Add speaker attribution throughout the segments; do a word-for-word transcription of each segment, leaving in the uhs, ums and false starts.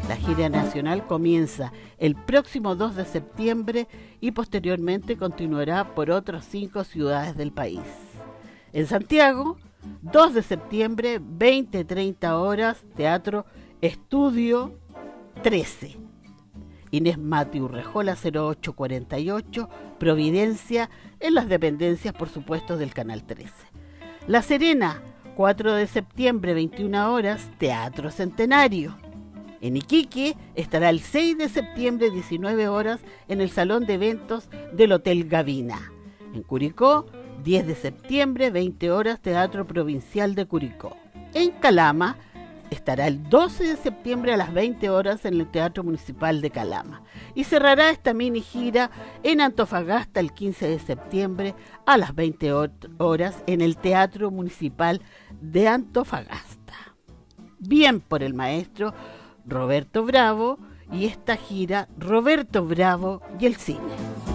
Speaker 1: La gira nacional comienza el próximo dos de septiembre y posteriormente continuará por otras cinco ciudades del país. En Santiago, dos de septiembre, veinte a treinta horas, Teatro Estudio trece. Inés Mati Urrejola, cero ocho cuarenta y ocho, Providencia, en las dependencias, por supuesto, del Canal trece. La Serena, cuatro de septiembre, veintiuna horas, Teatro Centenario. En Iquique estará el seis de septiembre, diecinueve horas, en el Salón de Eventos del Hotel Gavina. En Curicó, diez de septiembre, veinte horas, Teatro Provincial de Curicó. En Calama estará el doce de septiembre a las veinte horas en el Teatro Municipal de Calama. Y cerrará esta mini gira en Antofagasta el quince de septiembre a las veinte horas en el Teatro Municipal de Antofagasta. Bien por el maestro Roberto Bravo y esta gira Roberto Bravo y el cine.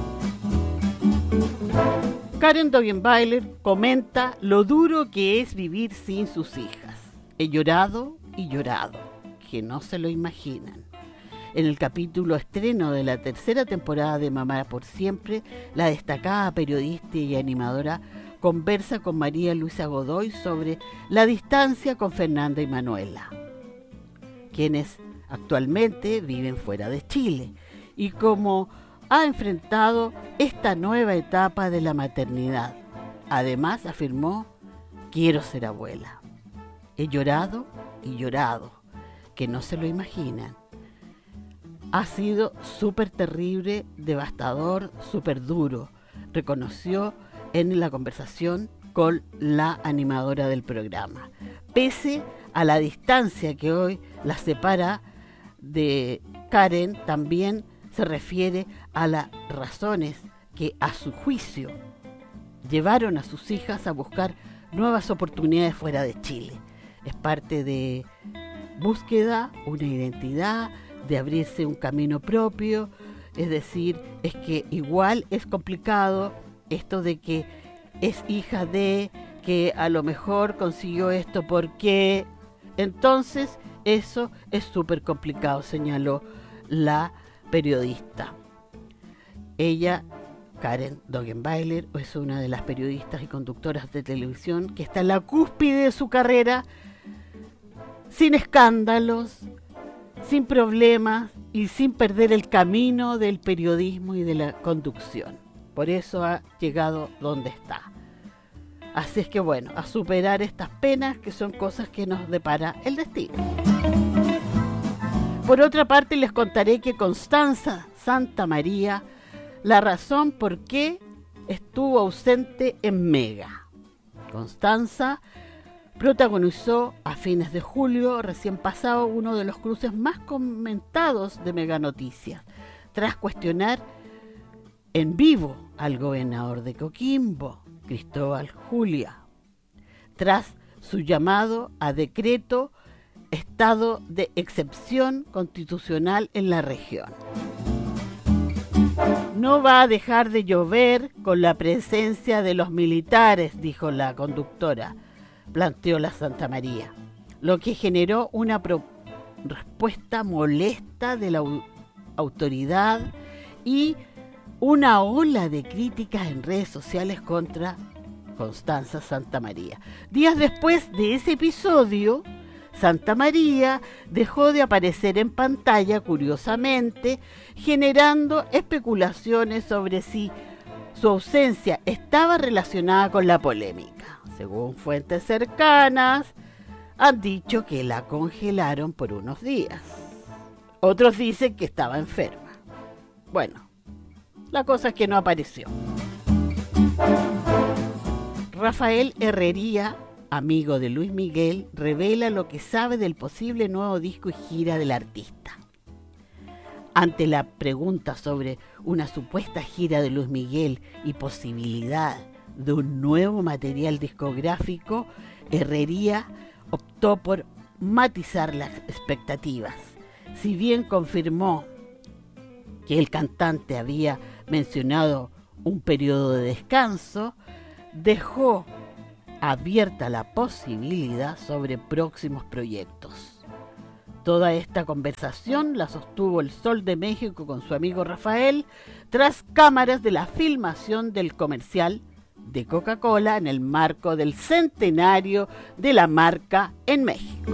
Speaker 1: Karen Dogenbailer comenta lo duro que es vivir sin sus hijas. He llorado y llorado, que no se lo imaginan. En el capítulo estreno de la tercera temporada de Mamá por Siempre, la destacada periodista y animadora conversa con María Luisa Godoy sobre la distancia con Fernanda y Manuela, quienes actualmente viven fuera de Chile, y cómo ha enfrentado esta nueva etapa de la maternidad. Además, afirmó: quiero ser abuela. He llorado y llorado, que no se lo imaginan. Ha sido súper terrible, devastador, súper duro, reconoció en la conversación con la animadora del programa. Pese a la distancia que hoy la separa de Karen, también se refiere a las razones que, a su juicio, llevaron a sus hijas a buscar nuevas oportunidades fuera de Chile. Es parte de búsqueda, una identidad, de abrirse un camino propio. Es decir, es que igual es complicado esto de que es hija de, que a lo mejor consiguió esto porque... Entonces, eso es súper complicado, señaló la periodista. Ella, Karen Dogenbailer, es una de las periodistas y conductoras de televisión que está en la cúspide de su carrera, sin escándalos, sin problemas y sin perder el camino del periodismo y de la conducción. Por eso ha llegado donde está. Así es que bueno, a superar estas penas, que son cosas que nos depara el destino. Por otra parte, les contaré que Constanza Santamaría, la razón por qué estuvo ausente en Mega. Constanza protagonizó a fines de julio recién pasado uno de los cruces más comentados de Mega Noticias, tras cuestionar en vivo al gobernador de Coquimbo, Cristóbal Julia, tras su llamado a decreto estado de excepción constitucional en la región. No va a dejar de llover con la presencia de los militares, dijo la conductora, planteó la Santamaría, lo que generó una pro- respuesta molesta de la au- autoridad y una ola de críticas en redes sociales contra Constanza Santamaría. Días después de ese episodio, Santamaría dejó de aparecer en pantalla, curiosamente, generando especulaciones sobre si su ausencia estaba relacionada con la polémica. Según fuentes cercanas, han dicho que la congelaron por unos días. Otros dicen que estaba enferma. Bueno, la cosa es que no apareció. Rafael Herrería, amigo de Luis Miguel, revela lo que sabe del posible nuevo disco y gira del artista. Ante la pregunta sobre una supuesta gira de Luis Miguel y posibilidad de un nuevo material discográfico, Herrería optó por matizar las expectativas. Si bien confirmó que el cantante había mencionado un periodo de descanso, dejó abierta la posibilidad sobre próximos proyectos. Toda esta conversación la sostuvo el Sol de México con su amigo Rafael tras cámaras de la filmación del comercial de Coca-Cola en el marco del centenario de la marca en México.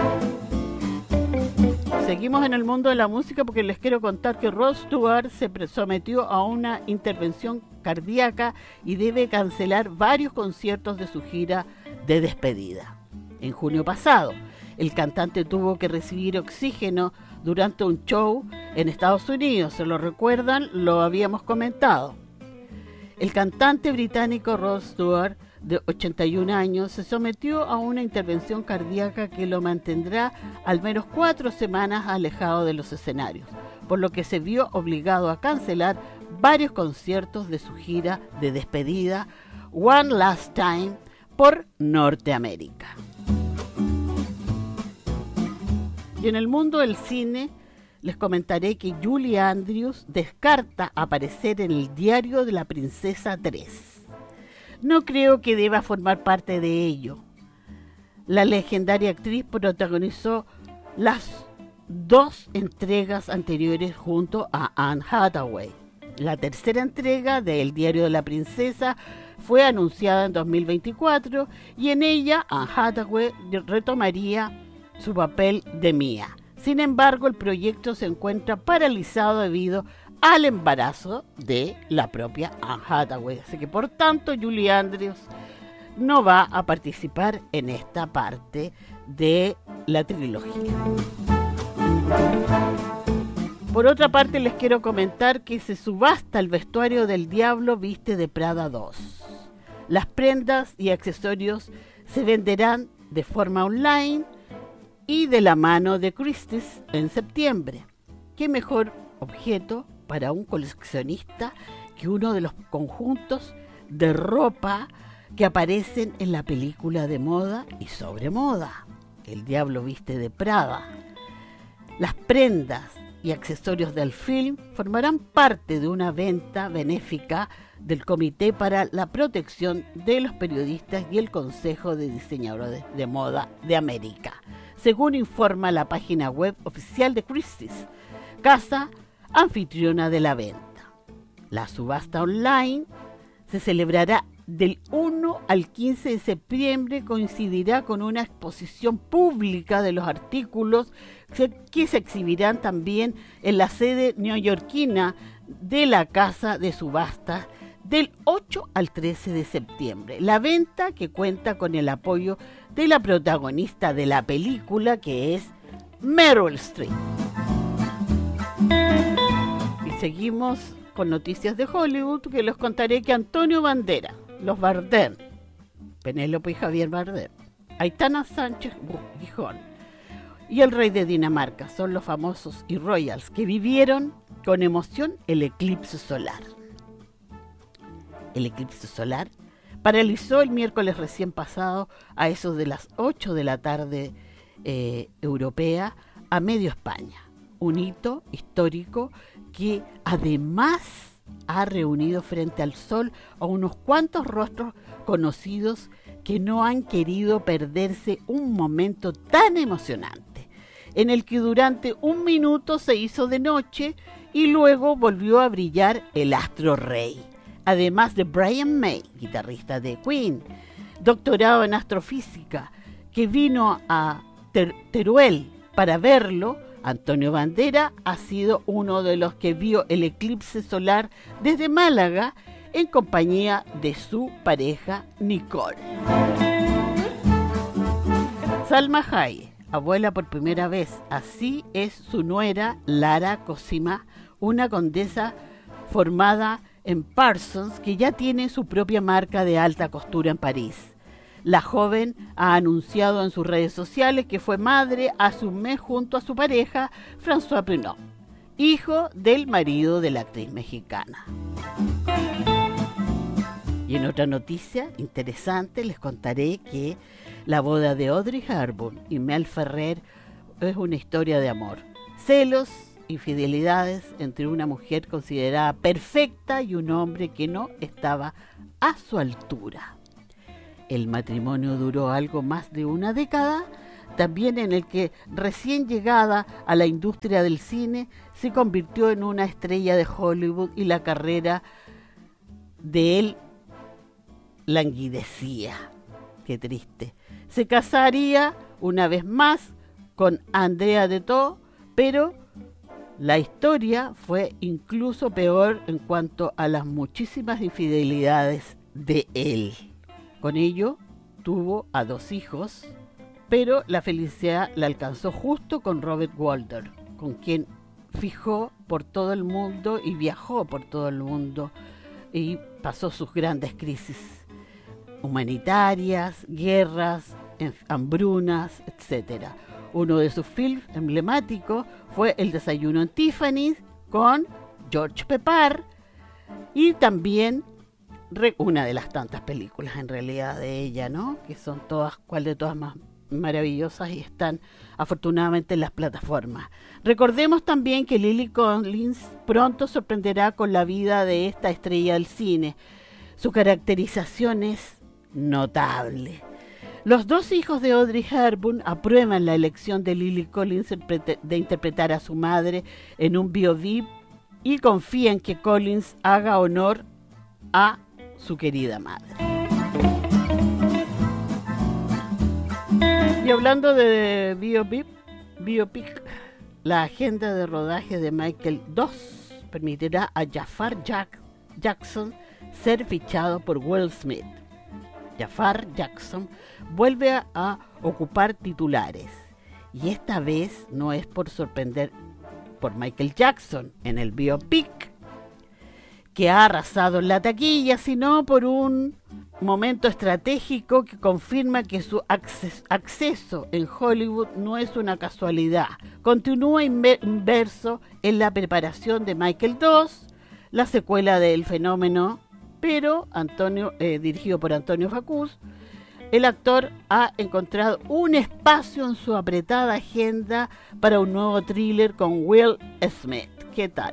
Speaker 1: Seguimos en el mundo de la música porque les quiero contar que Rod Stewart se sometió a una intervención cardíaca y debe cancelar varios conciertos de su gira de despedida. En junio pasado, el cantante tuvo que recibir oxígeno durante un show en Estados Unidos. ¿Se lo recuerdan? Lo habíamos comentado. El cantante británico Rod Stewart, de ochenta y un años, se sometió a una intervención cardíaca que lo mantendrá al menos cuatro semanas alejado de los escenarios, por lo que se vio obligado a cancelar varios conciertos de su gira de despedida One Last Time por Norteamérica. Y en el mundo del cine les comentaré que Julie Andrews descarta aparecer en el Diario de la Princesa tres. No creo que deba formar parte de ello. La legendaria actriz protagonizó las dos entregas anteriores junto a Anne Hathaway. La tercera entrega de El Diario de la Princesa fue anunciada en dos mil veinticuatro y en ella Anne Hathaway retomaría su papel de Mia. Sin embargo, el proyecto se encuentra paralizado debido al embarazo de la propia Anne Hathaway. Así que, por tanto, Julie Andrews no va a participar en esta parte de la trilogía. Por otra parte, les quiero comentar que se subasta el vestuario del Diablo Viste de Prada dos. Las prendas y accesorios se venderán de forma online y de la mano de Christie's en septiembre. ¿Qué mejor objeto para un coleccionista que uno de los conjuntos de ropa que aparecen en la película de moda y sobre moda, El Diablo Viste de Prada? Las prendas y accesorios del film formarán parte de una venta benéfica del Comité para la Protección de los Periodistas y el Consejo de Diseñadores de Moda de América, según informa la página web oficial de Christie's, casa anfitriona de la venta. La subasta online se celebrará del uno al quince de septiembre, coincidirá con una exposición pública de los artículos que se exhibirán también en la sede neoyorquina de la casa de subastas del ocho al trece de septiembre. La venta, que cuenta con el apoyo de la protagonista de la película, que es Meryl Streep. Y seguimos con noticias de Hollywood, que les contaré que Antonio Banderas, los Bardem, Penélope y Javier Bardem, Aitana Sánchez Gijón y el rey de Dinamarca son los famosos y royals que vivieron con emoción el eclipse solar. El eclipse solar paralizó el miércoles recién pasado a eso de las ocho de la tarde eh, europea a medio España. Un hito histórico que además ha reunido frente al sol a unos cuantos rostros conocidos que no han querido perderse un momento tan emocionante, en el que durante un minuto se hizo de noche y luego volvió a brillar el astro rey. Además de Brian May, guitarrista de Queen, doctorado en astrofísica, que vino a Ter- Teruel para verlo, Antonio Banderas ha sido uno de los que vio el eclipse solar desde Málaga en compañía de su pareja Nicole. Salma Hayek, abuela por primera vez, así es su nuera Lara Cosima, una condesa formada en Parsons, que ya tiene su propia marca de alta costura en París. La joven ha anunciado en sus redes sociales que fue madre hace un mes junto a su pareja, François Pinault, hijo del marido de la actriz mexicana. Y en otra noticia interesante les contaré que la boda de Audrey Hepburn y Mel Ferrer es una historia de amor, celos, infidelidades entre una mujer considerada perfecta y un hombre que no estaba a su altura. El matrimonio duró algo más de una década también en el que recién llegada a la industria del cine se convirtió en una estrella de Hollywood y la carrera de él languidecía. Qué triste. Se casaría una vez más con Andrea Detto, pero la historia fue incluso peor en cuanto a las muchísimas infidelidades de él. Con ello tuvo a dos hijos, pero la felicidad la alcanzó justo con Robert Walter, con quien fijó por todo el mundo y viajó por todo el mundo y pasó sus grandes crisis humanitarias, guerras, hambrunas, etcétera. Uno de sus films emblemáticos fue El desayuno en Tiffany's con George Peppard y también una de las tantas películas en realidad de ella, ¿no? Que son todas, cual de todas más maravillosas y están afortunadamente en las plataformas. Recordemos también que Lily Collins pronto sorprenderá con la vida de esta estrella del cine. Su caracterización es notable. Los dos hijos de Audrey Hepburn aprueban la elección de Lily Collins de interpretar a su madre en un biopic y confían que Collins haga honor a su querida madre. Y hablando de biopic, biopic, la agenda de rodaje de Michael dos permitirá a Jafar Jack, Jackson ser fichado por Will Smith. Jafar Jackson vuelve a, a ocupar titulares y esta vez no es por sorprender por Michael Jackson en el biopic que ha arrasado en la taquilla, sino por un momento estratégico que confirma que su acces- acceso en Hollywood no es una casualidad. Continúa inver- inverso en la preparación de Michael dos, la secuela del Fenómeno, pero Antonio, eh, dirigido por Antonio Facús, el actor ha encontrado un espacio en su apretada agenda para un nuevo thriller con Will Smith. ¿Qué tal?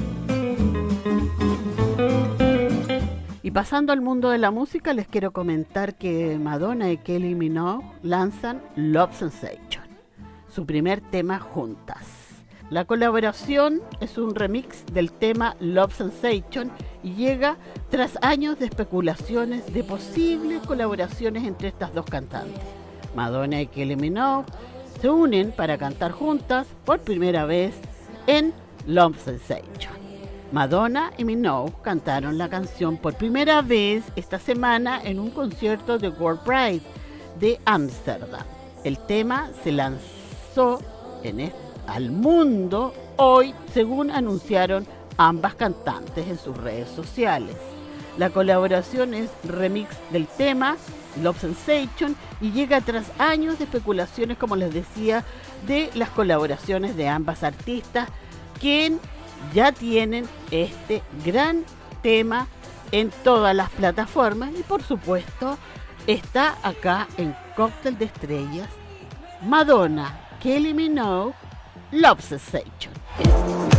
Speaker 1: Y pasando al mundo de la música, les quiero comentar que Madonna y Kylie Minogue lanzan Love Sensation, su primer tema juntas. La colaboración es un remix del tema Love Sensation y llega tras años de especulaciones de posibles colaboraciones entre estas dos cantantes. Madonna y Kylie Minogue se unen para cantar juntas por primera vez en Love Sensation. Madonna y Minogue cantaron la canción por primera vez esta semana en un concierto de World Pride de Ámsterdam. El tema se lanzó en este, al mundo hoy, según anunciaron ambas cantantes en sus redes sociales. La colaboración es remix del tema Love Sensation y llega tras años de especulaciones, como les decía, de las colaboraciones de ambas artistas, que ya tienen este gran tema en todas las plataformas y por supuesto está acá en Cóctel de Estrellas, Madonna, Kylie Minogue, Love Sensation.